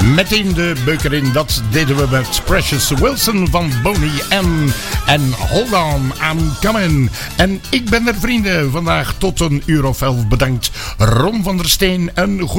Meteen de beuker in, dat deden we met Precious Wilson van Boney M. En Hold On, I'm Coming. En ik ben er, vrienden, vandaag tot 1:11. Bedankt Ron van der Steen. Een